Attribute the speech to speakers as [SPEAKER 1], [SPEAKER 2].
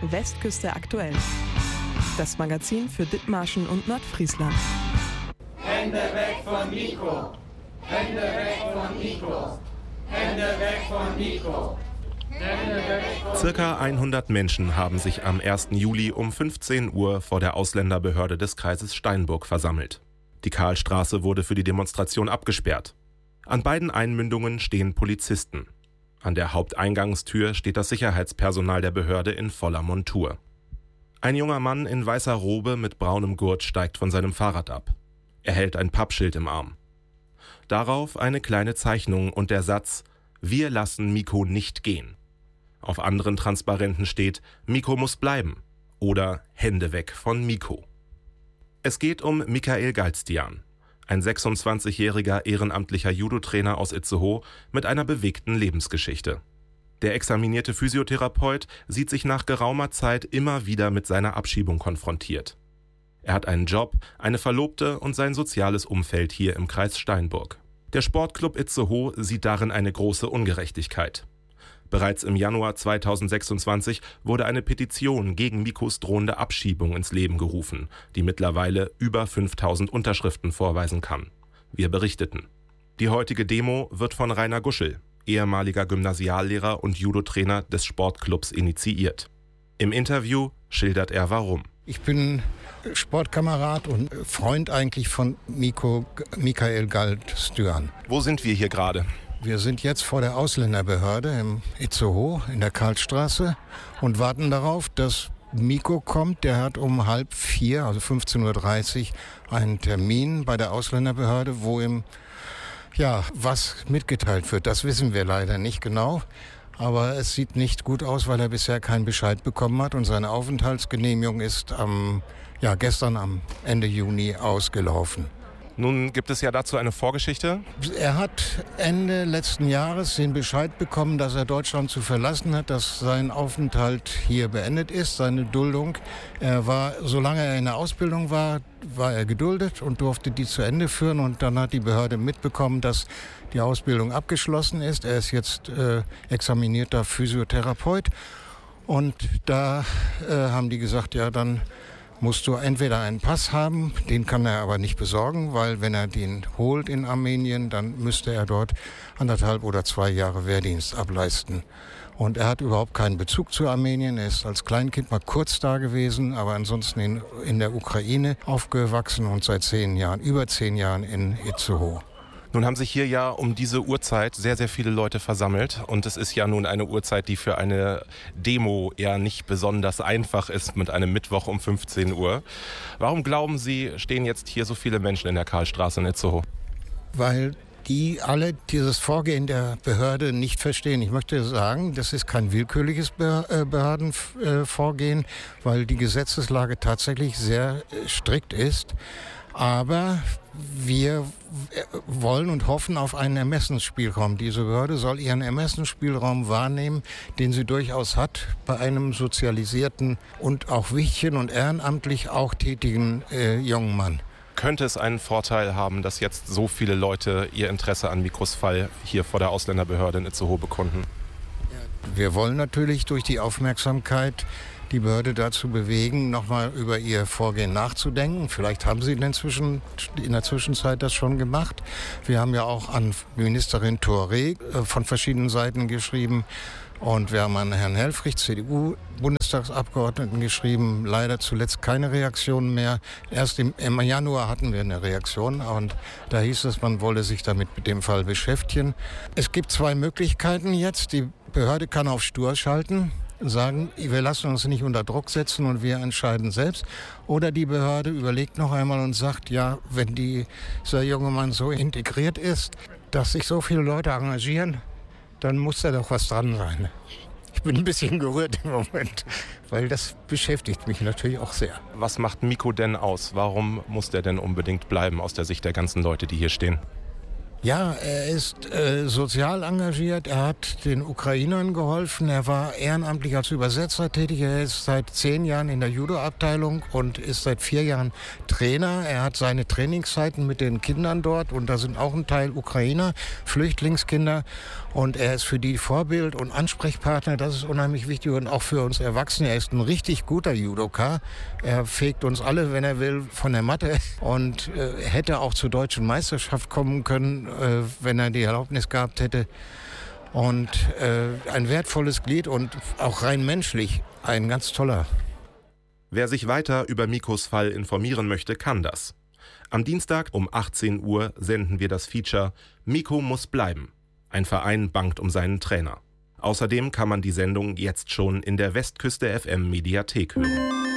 [SPEAKER 1] Westküste aktuell. Das Magazin für Dithmarschen und Nordfriesland.
[SPEAKER 2] Hände weg von Miko! Hände weg von Miko! Hände weg von Miko! Hände weg von
[SPEAKER 3] Circa 100 Menschen haben sich am 1. Juli um 15 Uhr vor der Ausländerbehörde des Kreises Steinburg versammelt. Die Karlstraße wurde für die Demonstration abgesperrt. An beiden Einmündungen stehen Polizisten. An der Haupteingangstür steht das Sicherheitspersonal der Behörde in voller Montur. Ein junger Mann in weißer Robe mit braunem Gurt steigt von seinem Fahrrad ab. Er hält ein Pappschild im Arm. Darauf eine kleine Zeichnung und der Satz: Wir lassen Miko nicht gehen. Auf anderen Transparenten steht: Miko muss bleiben oder Hände weg von Miko. Es geht um Mikael Galstian, ein 26-jähriger ehrenamtlicher Judo-Trainer aus Itzehoe mit einer bewegten Lebensgeschichte. Der examinierte Physiotherapeut sieht sich nach geraumer Zeit immer wieder mit seiner Abschiebung konfrontiert. Er hat einen Job, eine Verlobte und sein soziales Umfeld hier im Kreis Steinburg. Der Sportclub Itzehoe sieht darin eine große Ungerechtigkeit. Bereits im Januar 2026 wurde eine Petition gegen Mikos drohende Abschiebung ins Leben gerufen, die mittlerweile über 5000 Unterschriften vorweisen kann. Wir berichteten. Die heutige Demo wird von Rainer Guschel, ehemaliger Gymnasiallehrer und Judo-Trainer des Sportclubs, initiiert. Im Interview schildert er warum.
[SPEAKER 4] Ich bin Sportkamerad und Freund eigentlich von Mikael Galstian.
[SPEAKER 3] Wo sind wir hier gerade?
[SPEAKER 4] Wir sind jetzt vor der Ausländerbehörde im Itzehoe in der Karlstraße und warten darauf, dass Miko kommt. Der hat um 3:30, also 15:30 Uhr, einen Termin bei der Ausländerbehörde, wo ihm was mitgeteilt wird. Das wissen wir leider nicht genau. Aber es sieht nicht gut aus, weil er bisher keinen Bescheid bekommen hat. Und seine Aufenthaltsgenehmigung ist gestern am Ende Juni ausgelaufen.
[SPEAKER 3] Nun gibt es ja dazu eine Vorgeschichte.
[SPEAKER 4] Er hat Ende letzten Jahres den Bescheid bekommen, dass er Deutschland zu verlassen hat, dass sein Aufenthalt hier beendet ist, seine Duldung. Solange er in der Ausbildung war er geduldet und durfte die zu Ende führen. Und dann hat die Behörde mitbekommen, dass die Ausbildung abgeschlossen ist. Er ist jetzt examinierter Physiotherapeut. Und da haben die gesagt, ja, dann musst du entweder einen Pass haben, den kann er aber nicht besorgen, weil wenn er den holt in Armenien, dann müsste er dort 1,5 oder 2 Jahre Wehrdienst ableisten. Und er hat überhaupt keinen Bezug zu Armenien. Er ist als Kleinkind mal kurz da gewesen, aber ansonsten in der Ukraine aufgewachsen und seit über 10 Jahren in Itzehoe.
[SPEAKER 3] Nun haben sich hier ja um diese Uhrzeit sehr, sehr viele Leute versammelt. Und es ist ja nun eine Uhrzeit, die für eine Demo eher nicht besonders einfach ist mit einem Mittwoch um 15 Uhr. Warum glauben Sie, stehen jetzt hier so viele Menschen in der Karlstraße in Itzehoe?
[SPEAKER 4] Weil die alle dieses Vorgehen der Behörde nicht verstehen. Ich möchte sagen, das ist kein willkürliches Behördenvorgehen, weil die Gesetzeslage tatsächlich sehr strikt ist. Aber wir wollen und hoffen auf einen Ermessensspielraum. Diese Behörde soll ihren Ermessensspielraum wahrnehmen, den sie durchaus hat bei einem sozialisierten und auch wichtigen und ehrenamtlich auch tätigen jungen Mann.
[SPEAKER 3] Könnte es einen Vorteil haben, dass jetzt so viele Leute ihr Interesse an Mikos Fall hier vor der Ausländerbehörde in Itzehoe bekunden?
[SPEAKER 4] Wir wollen natürlich durch die Aufmerksamkeit die Behörde dazu bewegen, nochmal über ihr Vorgehen nachzudenken. Vielleicht haben sie in der Zwischenzeit das schon gemacht. Wir haben ja auch an Ministerin Touré von verschiedenen Seiten geschrieben. Und wir haben an Herrn Helfrich, CDU-Bundestagsabgeordneten, geschrieben. Leider zuletzt keine Reaktion mehr. Erst im Januar hatten wir eine Reaktion und da hieß es, man wolle sich damit mit dem Fall beschäftigen. Es gibt 2 Möglichkeiten jetzt. Die Behörde kann auf Stur schalten, sagen, wir lassen uns nicht unter Druck setzen und wir entscheiden selbst. Oder die Behörde überlegt noch einmal und sagt, ja, wenn dieser junge Mann so integriert ist, dass sich so viele Leute engagieren, dann muss da doch was dran sein. Ich bin ein bisschen gerührt im Moment, weil das beschäftigt mich natürlich auch sehr.
[SPEAKER 3] Was macht Miko denn aus? Warum muss der denn unbedingt bleiben aus der Sicht der ganzen Leute, die hier stehen?
[SPEAKER 4] Ja, er ist sozial engagiert, er hat den Ukrainern geholfen, er war ehrenamtlich als Übersetzer tätig, er ist seit 10 Jahren in der Judo-Abteilung und ist seit 4 Jahren Trainer. Er hat seine Trainingszeiten mit den Kindern dort und da sind auch ein Teil Ukrainer, Flüchtlingskinder Und er ist für die Vorbild und Ansprechpartner, das ist unheimlich wichtig und auch für uns Erwachsene. Er ist ein richtig guter Judoka. Er fegt uns alle, wenn er will, von der Matte und hätte auch zur deutschen Meisterschaft kommen können, wenn er die Erlaubnis gehabt hätte. Und ein wertvolles Glied und auch rein menschlich ein ganz toller.
[SPEAKER 3] Wer sich weiter über Mikos Fall informieren möchte, kann das. Am Dienstag um 18 Uhr senden wir das Feature »Miko muss bleiben«. Ein Verein bangt um seinen Trainer. Außerdem kann man die Sendung jetzt schon in der Westküste FM Mediathek hören.